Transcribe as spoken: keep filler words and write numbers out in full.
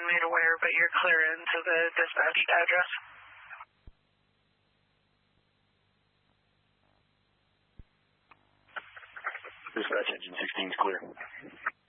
been made aware, but you're clear into the dispatched address. Dispatch engine sixteen is clear.